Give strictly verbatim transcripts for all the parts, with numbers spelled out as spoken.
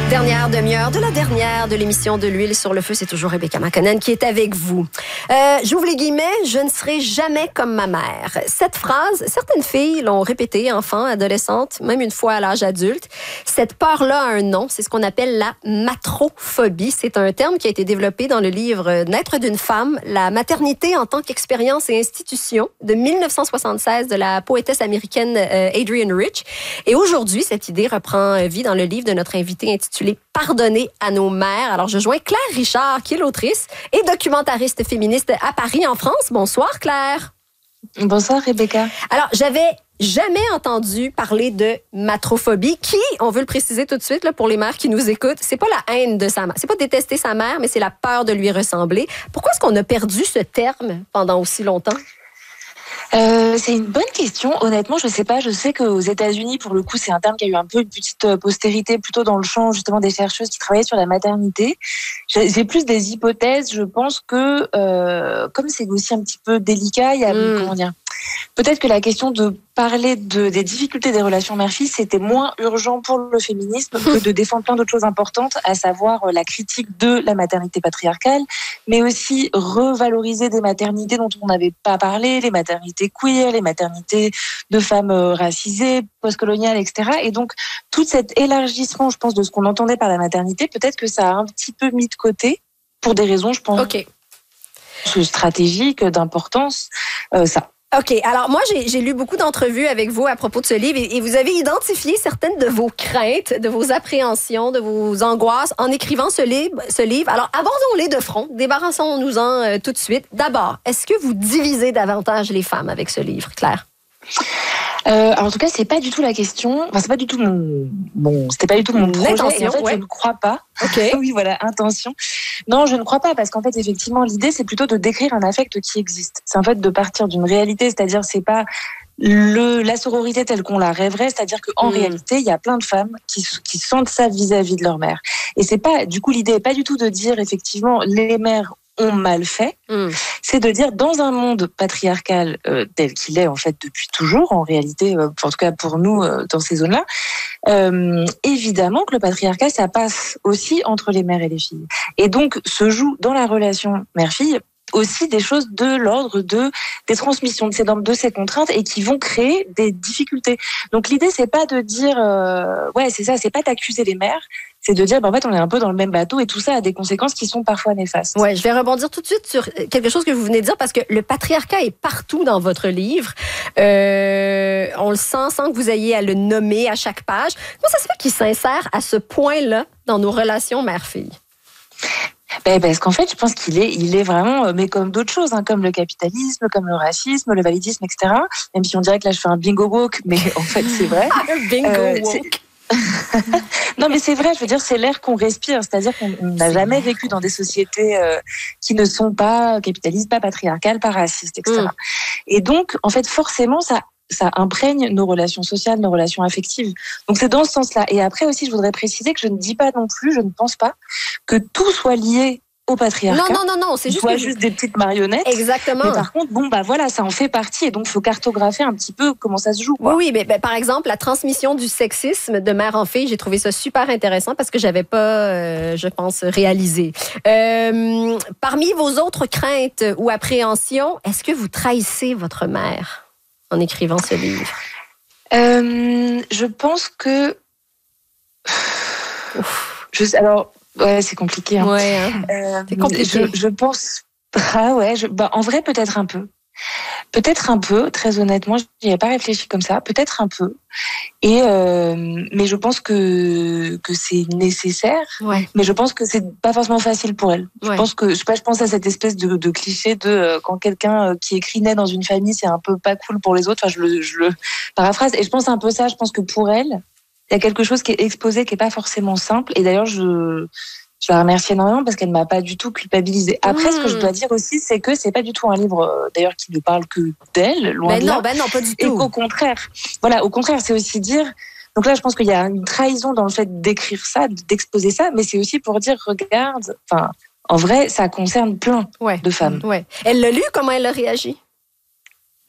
Dernière demi-heure de la dernière de l'émission de l'huile sur le feu, c'est toujours Rebecca McConnell qui est avec vous. Euh, j'ouvre les guillemets, je ne serai jamais comme ma mère. Cette phrase, certaines filles l'ont répétée, enfants, adolescentes, même une fois à l'âge adulte. Cette peur-là a un nom, c'est ce qu'on appelle la matrophobie. C'est un terme qui a été développé dans le livre Naître d'une femme, la maternité en tant qu'expérience et institution de dix-neuf cent soixante-seize de la poétesse américaine euh, Adrienne Rich. Et aujourd'hui, cette idée reprend vie dans le livre de notre invité intitulé Pardonner à nos mères. Alors, je joins Claire Richard, qui est l'autrice et documentariste féministe à Paris, en France. Bonsoir, Claire. Bonsoir, Rebecca. Alors, j'avais jamais entendu parler de matrophobie, qui, on veut le préciser tout de suite là, pour les mères qui nous écoutent, c'est pas la haine de sa mère, c'est pas détester sa mère, mais c'est la peur de lui ressembler. Pourquoi est-ce qu'on a perdu ce terme pendant aussi longtemps? Euh, c'est une bonne question. Honnêtement, je sais pas. Je sais qu'aux États-Unis, pour le coup, c'est un terme qui a eu un peu une petite postérité, plutôt dans le champ justement des chercheuses qui travaillaient sur la maternité. J'ai, j'ai plus des hypothèses. Je pense que euh, comme c'est aussi un petit peu délicat, il y a mmh. comment dire. Peut-être que la question de parler de, des difficultés des relations mère-fille, c'était moins urgent pour le féminisme que de défendre plein d'autres choses importantes, à savoir la critique de la maternité patriarcale, mais aussi revaloriser des maternités dont on n'avait pas parlé, les maternités queer, les maternités de femmes racisées, postcoloniales, et cetera. Et donc, tout cet élargissement, je pense, de ce qu'on entendait par la maternité, peut-être que ça a un petit peu mis de côté, pour des raisons, je pense, okay. stratégiques, d'importance, euh, ça. OK. Alors, moi, j'ai, j'ai lu beaucoup d'entrevues avec vous à propos de ce livre et, et vous avez identifié certaines de vos craintes, de vos appréhensions, de vos angoisses en écrivant ce livre. Ce livre. Alors, abordons-les de front. Débarrassons-nous-en euh, tout de suite. D'abord, est-ce que vous divisez davantage les femmes avec ce livre, Claire? Euh, alors en tout cas, c'est pas du tout la question. Enfin, c'est pas du tout mon, bon, c'était pas du tout mon projet. Intention, et en fait, ouais. je ne crois pas. Ok. Oui, voilà, intention. Non, je ne crois pas parce qu'en fait, effectivement, l'idée, c'est plutôt de décrire un affect qui existe. C'est en fait de partir d'une réalité, c'est-à-dire c'est pas le la sororité telle qu'on la rêverait, c'est-à-dire qu'en mmh. réalité, il y a plein de femmes qui qui sentent ça vis-à-vis de leur mère. Et c'est pas, du coup, l'idée est pas du tout de dire effectivement les mères ont mal fait, mmh. c'est de dire dans un monde patriarcal euh, tel qu'il est en fait depuis toujours, en réalité, euh, en tout cas pour nous euh, dans ces zones-là, euh, évidemment que le patriarcat ça passe aussi entre les mères et les filles, et donc se joue dans la relation mère-fille aussi des choses de l'ordre de des transmissions de ces normes, de ces contraintes, et qui vont créer des difficultés. Donc l'idée c'est pas de dire euh, ouais c'est ça, c'est pas d'accuser les mères, c'est de dire ben, en fait on est un peu dans le même bateau et tout ça a des conséquences qui sont parfois néfastes. Ouais, je vais rebondir tout de suite sur quelque chose que vous venez de dire parce que le patriarcat est partout dans votre livre. Euh, on le sent sans que vous ayez à le nommer à chaque page. Comment ça se fait qu'il s'insère à ce point-là dans nos relations mère-fille? Ben parce qu'en fait, je pense qu'il est, il est vraiment, mais comme d'autres choses, hein, comme le capitalisme, comme le racisme, le validisme, et cetera. Même si on dirait que là, je fais un bingo woke, mais en fait, c'est vrai. Ah, bingo euh, woke. Non, mais c'est vrai, je veux dire, c'est l'air qu'on respire. C'est-à-dire qu'on n'a jamais vécu dans des sociétés euh, qui ne sont pas capitalistes, pas patriarcales, pas racistes, et cetera. Mm. Et donc, en fait, forcément, ça ça imprègne nos relations sociales, nos relations affectives. Donc c'est dans ce sens-là. Et après aussi, je voudrais préciser que je ne dis pas non plus, je ne pense pas que tout soit lié au patriarcat. Non, non, non, non, c'est juste, soit que juste des petites marionnettes. Exactement. Mais par contre, bon, bah voilà, ça en fait partie, et donc il faut cartographier un petit peu comment ça se joue, quoi. Oui, oui, mais ben, par exemple, la transmission du sexisme de mère en fille, j'ai trouvé ça super intéressant parce que j'avais pas, euh, je pense, réalisé. Euh, parmi vos autres craintes ou appréhensions, est-ce que vous trahissez votre mère en écrivant ce livre? Euh, je pense que... Je... Alors, ouais, c'est compliqué. Hein. Ouais, hein. Euh, c'est compliqué. Je, je pense... Ah ouais, je... bah, en vrai, peut-être un peu. Peut-être un peu, très honnêtement, je n'y ai pas réfléchi comme ça. Peut-être un peu. Et euh, mais je pense que que c'est nécessaire. Ouais. Mais je pense que c'est pas forcément facile pour elle. Ouais. Je pense que je sais pas, je pense à cette espèce de, de cliché de euh, quand quelqu'un euh, qui écrit naît dans une famille, c'est un peu pas cool pour les autres. Enfin, je le je le paraphrase. Et je pense un peu ça. Je pense que pour elle, il y a quelque chose qui est exposé qui est pas forcément simple. Et d'ailleurs, je Je la remercie énormément parce qu'elle ne m'a pas du tout culpabilisée. Après, mmh. ce que je dois dire aussi, c'est que c'est pas du tout un livre, d'ailleurs, qui ne parle que d'elle, loin ben de non, là. Ben non, pas du tout. Et qu'au contraire, voilà, au contraire, c'est aussi dire... Donc là, je pense qu'il y a une trahison dans le fait d'écrire ça, d'exposer ça, mais c'est aussi pour dire, regarde, enfin, en vrai, ça concerne plein ouais. de femmes. Ouais. Elle l'a lu, comment elle a réagi?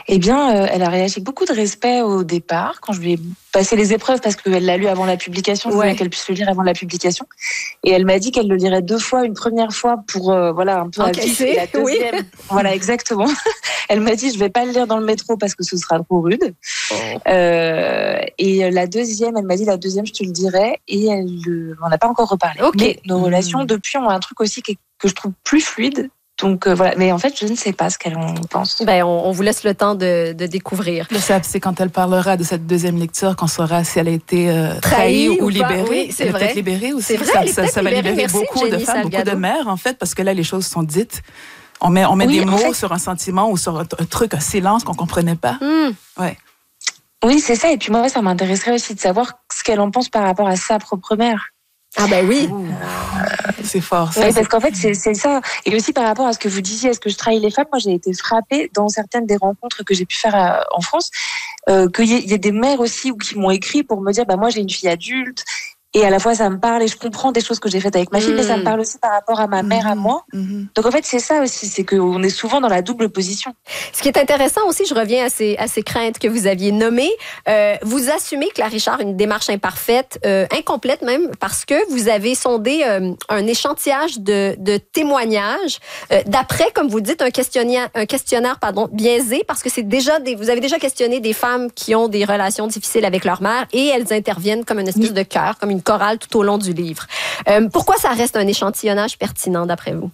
Eh bien, euh, elle a réagi avec beaucoup de respect au départ, quand je lui ai passé les épreuves, parce qu'elle l'a lu avant la publication, je Ouais. voulais qu'elle puisse le lire avant la publication. Et elle m'a dit qu'elle le lirait deux fois, une première fois pour, euh, voilà, un peu à vif, et la deuxième, oui. Voilà, exactement. Elle m'a dit, je vais pas le lire dans le métro parce que ce sera trop rude. Oh. Euh, et la deuxième, elle m'a dit, la deuxième, je te le dirai, et elle m'en a pas encore reparlé. Okay. Mais nos mmh. relations, depuis, ont un truc aussi que, que je trouve plus fluide. Donc euh, voilà, mais en fait, je ne sais pas ce qu'elle en pense. Ben, on, on vous laisse le temps de, de découvrir. C'est quand elle parlera de cette deuxième lecture qu'on saura si elle a été euh, trahie, trahie ou, ou libérée. Oui, c'est elle vrai. Peut-être libérée aussi. C'est vrai, ça, elle est ça, ça va libérée. libérer Merci, beaucoup Jenny de femmes, Salgado. beaucoup de mères, en fait, parce que là, les choses sont dites. On met, on met oui, des mots fait... sur un sentiment ou sur un, un truc, un silence qu'on ne comprenait pas. Mm. Ouais. Oui, c'est ça. Et puis moi, ça m'intéresserait aussi de savoir ce qu'elle en pense par rapport à sa propre mère. Ah ben oui. Euh, c'est fort. Ça, oui, c'est... parce qu'en fait, c'est, c'est ça. Et aussi par rapport à ce que vous disiez, est-ce que je trahis les femmes ? Moi, j'ai été frappée dans certaines des rencontres que j'ai pu faire à, en France, euh, qu'il y ait, y ait des mères aussi ou qui m'ont écrit pour me dire, bah moi, j'ai une fille adulte. Et à la fois, ça me parle et je comprends des choses que j'ai faites avec ma fille, mmh. mais ça me parle aussi par rapport à ma mère, mmh. à moi. Mmh. Donc en fait, c'est ça aussi, c'est qu'on est souvent dans la double position. Ce qui est intéressant aussi, je reviens à ces, à ces craintes que vous aviez nommées. Euh, vous assumez, Claire Richard, une démarche imparfaite, euh, incomplète même, parce que vous avez sondé euh, un échantillage de, de témoignages euh, d'après, comme vous dites, un questionnaire, un questionnaire pardon, biaisé, parce que c'est déjà des, vous avez déjà questionné des femmes qui ont des relations difficiles avec leur mère et elles interviennent comme une espèce de cœur, comme une chorale tout au long du livre. Euh, pourquoi ça reste un échantillonnage pertinent d'après vous?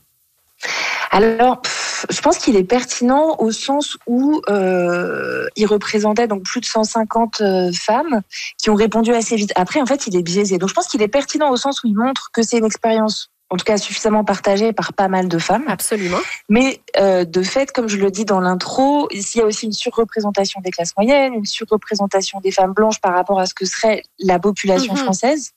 Alors, pff, je pense qu'il est pertinent au sens où euh, il représentait donc plus de cent cinquante euh, femmes qui ont répondu assez vite. Après, en fait, il est biaisé. Donc, je pense qu'il est pertinent au sens où il montre que c'est une expérience, en tout cas suffisamment partagée par pas mal de femmes. Absolument. Mais euh, de fait, comme je le dis dans l'intro, il y a aussi une surreprésentation des classes moyennes, une surreprésentation des femmes blanches par rapport à ce que serait la population mm-hmm. française.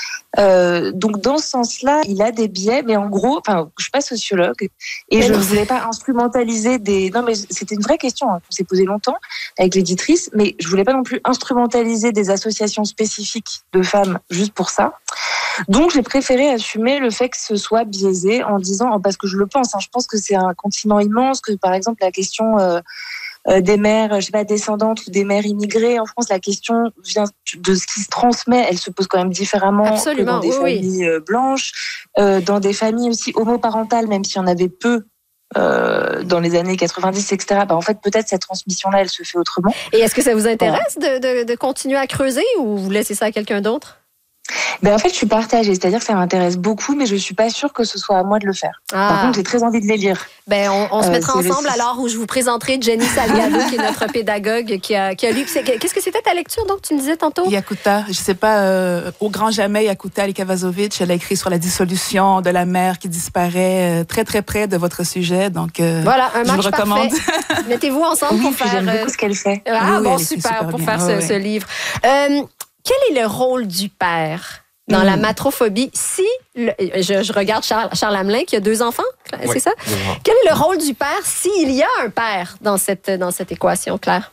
Euh, donc dans ce sens-là, il a des biais, mais en gros, enfin, je suis pas sociologue et mais je ne voulais pas instrumentaliser des. Non, mais c'était une vraie question hein, qu'on s'est posée longtemps avec l'éditrice, mais je voulais pas non plus instrumentaliser des associations spécifiques de femmes juste pour ça. Donc j'ai préféré assumer le fait que ce soit biaisé en disant, parce que je le pense, hein, je pense que c'est un continent immense, que par exemple la question euh, Euh, des mères, je sais pas, descendantes ou des mères immigrées. En France, la question vient de ce qui se transmet. Elle se pose quand même différemment Absolument, que dans des oui, familles oui. blanches, euh, dans des familles aussi homoparentales, même s'il y en avait peu euh, dans les années quatre-vingt-dix, et cetera. Bah, en fait, peut-être cette transmission-là, elle se fait autrement. Et est-ce que ça vous intéresse de, de, de continuer à creuser ou vous laissez ça à quelqu'un d'autre? Ben en fait, je suis partagée, c'est-à-dire que ça m'intéresse beaucoup, mais je suis pas sûre que ce soit à moi de le faire. Ah. Par contre, j'ai très envie de les lire. Ben, on, on se euh, mettra ensemble alors où je vous présenterai Jenny Salgado, qui est notre pédagogue, qui a, qui a lu. Qu'est-ce que c'était ta lecture, donc, tu me disais tantôt? Yakuta, je sais pas, euh, Au grand jamais, Yakuta Likavazovic, elle a écrit sur la dissolution de la mère qui disparaît, euh, très très près de votre sujet, donc euh, voilà, un match je vous le recommande. Parfait. Mettez-vous ensemble oui, pour faire. J'aime beaucoup ce qu'elle fait. Ah oui, bon, super, super pour bien. faire oui, ce, oui. ce livre. Euh, quel est le rôle du père dans mmh. la matrophobie? Si, le, je, je regarde Charles, Charles Hamelin qui a deux enfants, c'est oui, ça? Oui. Quel est le rôle du père s'il y a un père dans cette, dans cette équation, Claire?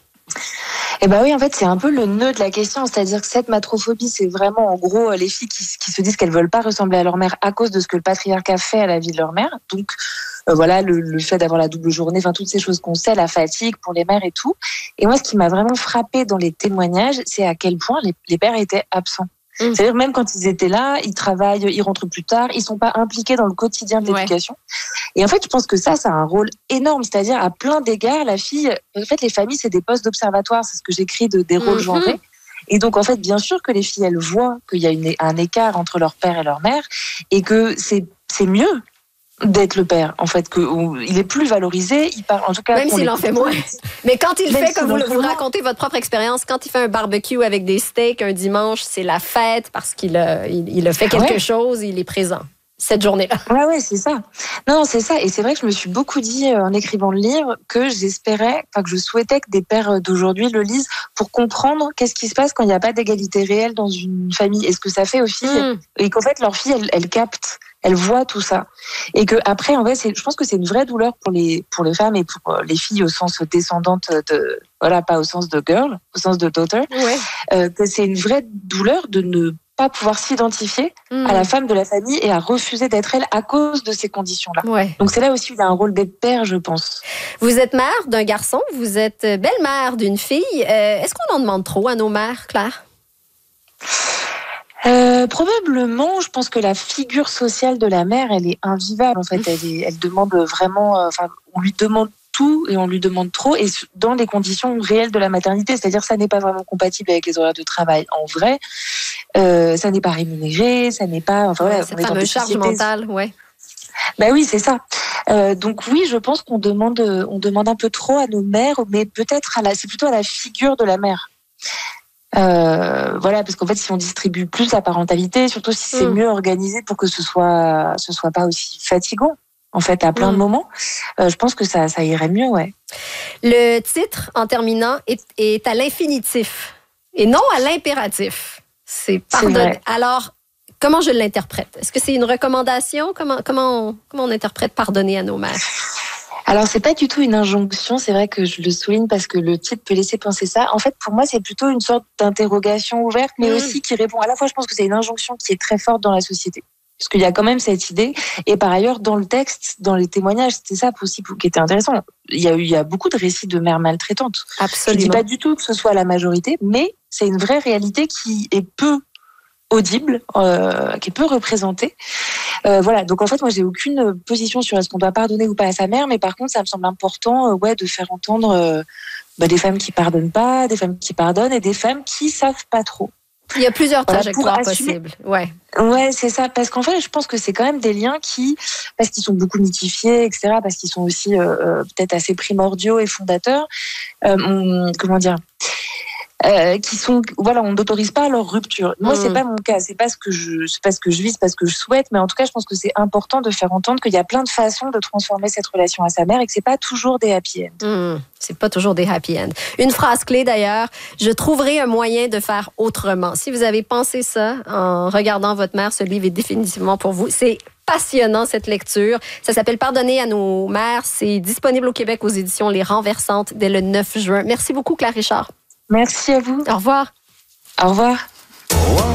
Eh ben oui, en fait, c'est un peu le nœud de la question, c'est-à-dire que cette matrophobie, c'est vraiment, en gros, les filles qui, qui se disent qu'elles veulent pas ressembler à leur mère à cause de ce que le patriarcat fait à la vie de leur mère. Donc, euh, voilà, le, le fait d'avoir la double journée, enfin, toutes ces choses qu'on sait, la fatigue pour les mères et tout. Et moi, ce qui m'a vraiment frappée dans les témoignages, c'est à quel point les, les pères étaient absents. Mmh. C'est-à-dire même quand ils étaient là, ils travaillent, ils rentrent plus tard, ils sont pas impliqués dans le quotidien de l'éducation. Ouais. Et en fait, je pense que ça, ça a un rôle énorme. C'est-à-dire, à plein d'égards, la fille, en fait, les familles, c'est des postes d'observatoire. C'est ce que j'écris de, des rôles mmh. genrés. Et donc, en fait, bien sûr que les filles, elles voient qu'il y a une, un écart entre leur père et leur mère et que c'est, c'est mieux d'être le père, en fait, qu'il est plus valorisé, il parle, en tout cas... Même s'il en fait moins. Mais quand il Même fait, comme vous, vous racontez votre propre expérience, quand il fait un barbecue avec des steaks un dimanche, c'est la fête parce qu'il a, il, il a fait quelque ouais. chose, il est présent cette journée-là. Ouais, ouais, c'est ça. Non, c'est ça. Et c'est vrai que je me suis beaucoup dit, en écrivant le livre, que j'espérais, enfin, que je souhaitais que des pères d'aujourd'hui le lisent pour comprendre qu'est-ce qui se passe quand il n'y a pas d'égalité réelle dans une famille et ce que ça fait aux filles. Mmh. Et qu'en fait, leur fille, elle, elle capte. Elle voit tout ça. Et que après, en fait, c'est, je pense que c'est une vraie douleur pour les, pour les femmes et pour les filles au sens descendante de, voilà, pas au sens de girl, au sens de daughter. Ouais. Euh, que c'est une vraie douleur de ne pas pouvoir s'identifier mmh. à la femme de la famille et à refuser d'être elle à cause de ces conditions-là. Ouais. Donc c'est là aussi où il y a un rôle d'être père, je pense. Vous êtes mère d'un garçon, vous êtes belle-mère d'une fille. Euh, est-ce qu'on en demande trop à nos mères, Claire? Euh, probablement, je pense que la figure sociale de la mère, elle est invivable. En fait, mmh. elle, est, elle demande vraiment. Enfin, euh, on lui demande tout et on lui demande trop, et dans les conditions réelles de la maternité, c'est-à-dire ça n'est pas vraiment compatible avec les horaires de travail en vrai. Euh, ça n'est pas rémunéré, ça n'est pas. Enfin, ouais, voilà, cette fameuse charge mentale, ouais. Ben oui, c'est ça. Euh, donc oui, je pense qu'on demande, on demande un peu trop à nos mères, mais peut-être à la, c'est plutôt à la figure de la mère. Euh, voilà, parce qu'en fait, si on distribue plus la parentalité, surtout si c'est mmh. mieux organisé pour que ce soit, ce soit pas aussi fatigant, en fait, à plein mmh. de moments, euh, je pense que ça, ça irait mieux, ouais. Le titre, en terminant, est, est à l'infinitif et non à l'impératif. C'est pardonner. Alors, comment je l'interprète? Est-ce que c'est une recommandation? Comment, comment, on, comment on interprète pardonner à nos mères? Alors, c'est pas du tout une injonction, c'est vrai que je le souligne parce que le titre peut laisser penser ça. En fait, pour moi, c'est plutôt une sorte d'interrogation ouverte, mais mmh. aussi qui répond. À la fois, je pense que c'est une injonction qui est très forte dans la société. Parce qu'il y a quand même cette idée. Et par ailleurs, dans le texte, dans les témoignages, c'était ça aussi qui était intéressant. Il y a eu, il y a beaucoup de récits de mères maltraitantes. Absolument. Je dis pas du tout que ce soit la majorité, mais c'est une vraie réalité qui est peu audible, euh, qui est peu représentée. Euh, voilà. Donc en fait, moi, j'ai aucune position sur est-ce qu'on doit pardonner ou pas à sa mère, mais par contre, ça me semble important, euh, ouais, de faire entendre euh, bah, des femmes qui pardonnent pas, des femmes qui pardonnent et des femmes qui savent pas trop. Il y a plusieurs trajectoires voilà, possibles. Ouais. Ouais, c'est ça. Parce qu'en fait, je pense que c'est quand même des liens qui, parce qu'ils sont beaucoup mythifiés, et cetera, parce qu'ils sont aussi euh, peut-être assez primordiaux et fondateurs. Euh, on, comment dire euh, qui sont, voilà, on n'autorise pas leur rupture. Moi, mmh. c'est pas mon cas. C'est pas ce que je, c'est pas ce que je vis, c'est pas ce que je souhaite. Mais en tout cas, je pense que c'est important de faire entendre qu'il y a plein de façons de transformer cette relation à sa mère et que c'est pas toujours des happy end. Mmh. C'est pas toujours des happy end. Une phrase clé d'ailleurs, je trouverai un moyen de faire autrement. Si vous avez pensé ça en regardant votre mère, ce livre est définitivement pour vous. C'est passionnant cette lecture. Ça s'appelle Pardonner à nos mères. C'est disponible au Québec aux éditions Les Renversantes dès le neuf juin. Merci beaucoup, Claire Richard. Merci à vous. Au revoir. Au revoir.